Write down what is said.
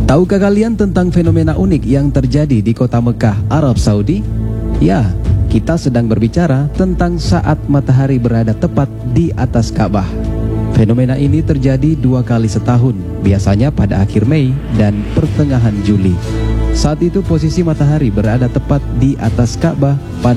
Tahukah kalian tentang fenomena unik yang terjadi di kota Mekah, Arab Saudi? Ya, kita sedang berbicara tentang saat matahari berada tepat di atas Ka'bah. Fenomena ini terjadi 2 kali setahun, biasanya pada akhir Mei dan pertengahan Juli. Saat itu posisi matahari berada tepat di atas Ka'bah pada